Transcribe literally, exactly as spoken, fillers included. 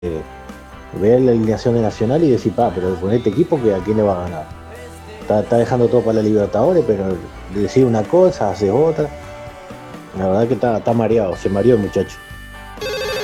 ver la alineación de Nacional y decir, pa, pero con este equipo, que ¿a quién le va a ganar? Está, está dejando todo para la Libertadores, pero decir una cosa, hace otra. La verdad que está, está mareado, se mareó el muchacho.